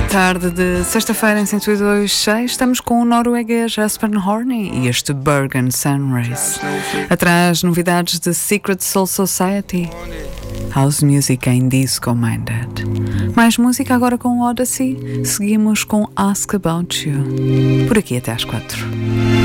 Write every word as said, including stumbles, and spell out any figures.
Tarde de sexta-feira em cento e dois ponto seis, estamos com o norueguês Aspen Horney e este Bergen Sunrise. Atrás, novidades de Secret Soul Society, House Music em Disco Minded. Mais música agora com Odyssey, seguimos com Ask About You. Por aqui até às quatro.